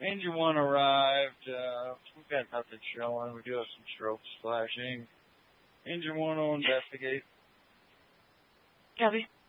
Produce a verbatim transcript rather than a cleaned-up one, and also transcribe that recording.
Engine one arrived. Uh, we've got nothing showing. We do have some strobes flashing. Engine one will investigate. Copy.